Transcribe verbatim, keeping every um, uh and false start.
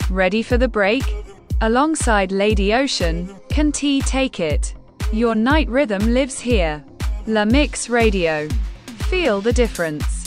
Ready for the break? Alongside Lady Ocean, Can T Take It? Your night rhythm lives here. La Mix Radio. Feel the difference.